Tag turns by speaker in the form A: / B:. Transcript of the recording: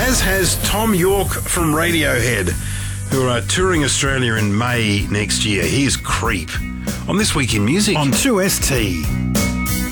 A: as has Tom York from Radiohead, who are touring Australia in May next year. Here's Creep on This Week in Music
B: on 2ST.